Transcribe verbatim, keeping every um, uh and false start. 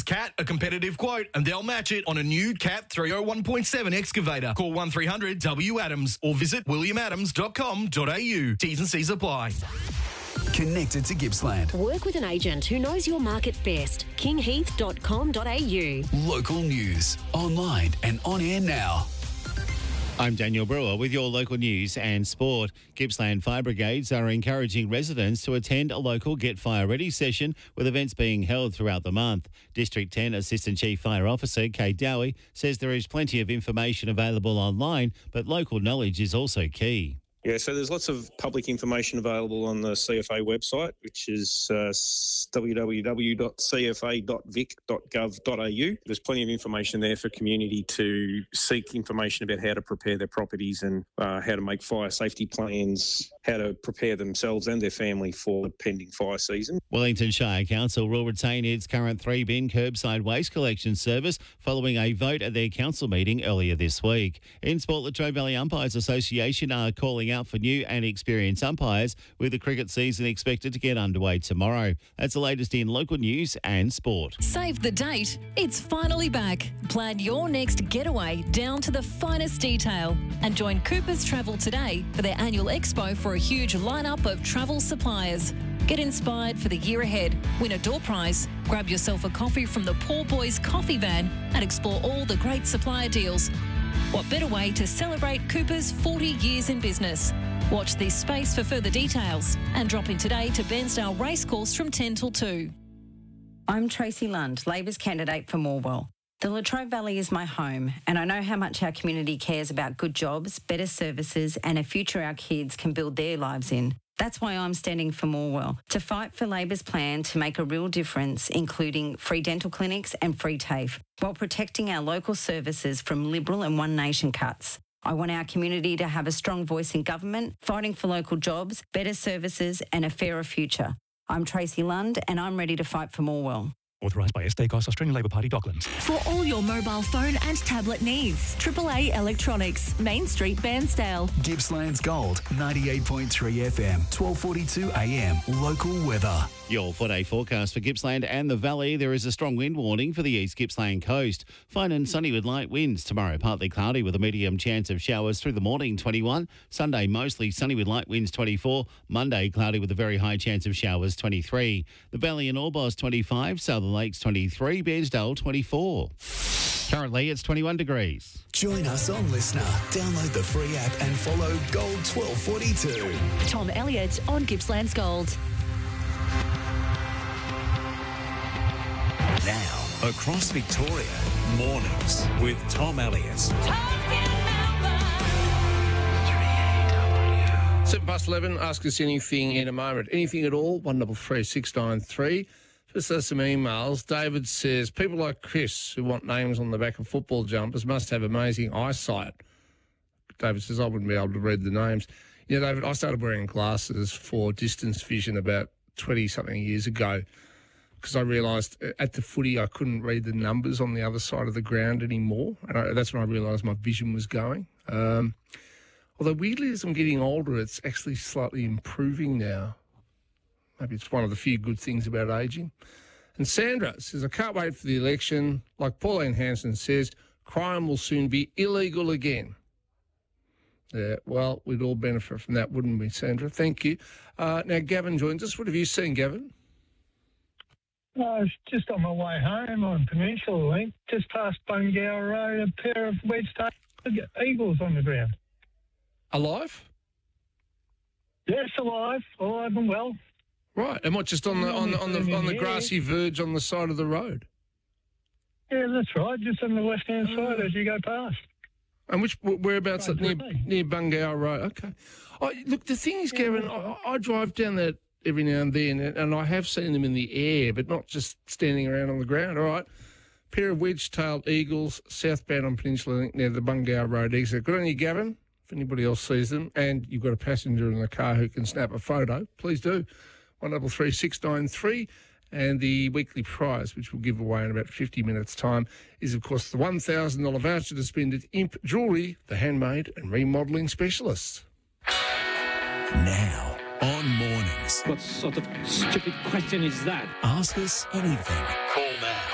Cat a competitive quote and they'll match it on a new Cat three oh one point seven excavator. Call one three hundred W Adams or visit william adams dot com dot a u. T's and C's apply. Connected to Gippsland. Work with an agent who knows your market best. king heath dot com dot a u. Local news, online and on air now. I'm Daniel Brewer with your local news and sport. Gippsland Fire Brigades are encouraging residents to attend a local Get Fire Ready session with events being held throughout the month. District ten Assistant Chief Fire Officer Kate Dowie says there is plenty of information available online, but local knowledge is also key. Yeah, so there's lots of public information available on the C F A website, which is uh, w w w dot c f a dot vic dot gov dot a u. There's plenty of information there for community to seek information about how to prepare their properties and uh, how to make fire safety plans, how to prepare themselves and their family for the pending fire season. Wellington Shire Council will retain its current three-bin curbside waste collection service following a vote at their council meeting earlier this week. In sport, the Latrobe Valley Umpires Association are calling out for new and experienced umpires, with the cricket season expected to get underway tomorrow. That's the latest in local news and sport. Save the date. It's finally back. Plan your next getaway down to the finest detail and join Coopers Travel today for their annual expo for a huge lineup of travel suppliers. Get inspired for the year ahead. Win a door prize. Grab yourself a coffee from the Poor Boys Coffee Van and explore all the great supplier deals. What better way to celebrate Cooper's forty years in business? Watch this space for further details and drop in today to Bairnsdale Racecourse from ten till two. I'm Tracy Lund, Labor's candidate for Morwell. The Latrobe Valley is my home, and I know how much our community cares about good jobs, better services and a future our kids can build their lives in. That's why I'm standing for Morwell, to fight for Labor's plan to make a real difference, including free dental clinics and free TAFE, while protecting our local services from Liberal and One Nation cuts. I want our community to have a strong voice in government, fighting for local jobs, better services and a fairer future. I'm Tracy Lund and I'm ready to fight for Morwell. Authorised by S D Cost, Australian Labor Party, Docklands. For all your mobile phone and tablet needs, triple A Electronics, Main Street, Bairnsdale. Gippsland's Gold, ninety-eight point three F M, twelve forty-two A M. Local weather. Your four-day forecast for Gippsland and the Valley. There is a strong wind warning for the East Gippsland coast. Fine and sunny with light winds. Tomorrow, partly cloudy with a medium chance of showers through the morning, twenty-one. Sunday, mostly sunny with light winds, twenty-four. Monday, cloudy with a very high chance of showers, twenty-three. The Valley and Orbost, twenty-five. Southern Lakes, twenty-three. Bairnsdale, twenty-four. Currently, it's twenty-one degrees. Join us on Listener. Download the free app and follow Gold twelve forty-two. Tom Elliott on Gippsland's Gold. Now, across Victoria, mornings with Tom Elliott. Seven past eleven. Ask us anything in a moment. Anything at all? One double three six nine three. Just has some emails. David says people like Chris who want names on the back of football jumpers must have amazing eyesight. David says I wouldn't be able to read the names. You know, David, I started wearing glasses for distance vision about twenty something years ago, because I realised at the footy I couldn't read the numbers on the other side of the ground anymore. And I, that's when I realised my vision was going. Um, although weirdly, as I'm getting older, it's actually slightly improving now. Maybe it's one of the few good things about ageing. And Sandra says, I can't wait for the election. Like Pauline Hanson says, crime will soon be illegal again. Yeah, well, we'd all benefit from that, wouldn't we, Sandra? Thank you. Uh, now, Gavin joins us. What have you seen, Gavin? I was just on my way home on Peninsula Link, just past Bungower Road, a pair of wedge-tailed eagles on the ground. Alive? Yes, alive, alive and well. Right, and what, just on the on the on the on the grassy verge on the side of the road? Yeah, that's right, just on the left-hand side as you go past. And which whereabouts? Right, near near Bungower Road. Okay. Oh, look, the thing is, Gavin, I, I drive down that every now and then, and I have seen them in the air, but not just standing around on the ground. All right. Pair of wedge-tailed eagles southbound on Peninsula Link near the Bungower Road exit. Good on you, Gavin. If anybody else sees them, and you've got a passenger in the car who can snap a photo, please do. One double three six nine three, and the weekly prize, which we'll give away in about fifty minutes' time, is of course the one thousand dollars voucher to spend at Imp Jewellery, the handmade and remodelling specialists. Now on mornings. What sort of stupid question is that? Ask us anything. Call now.